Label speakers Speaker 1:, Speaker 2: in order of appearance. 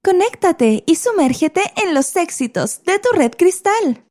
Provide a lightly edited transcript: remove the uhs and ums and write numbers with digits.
Speaker 1: Conéctate y sumérgete en los éxitos de tu Red Cristal.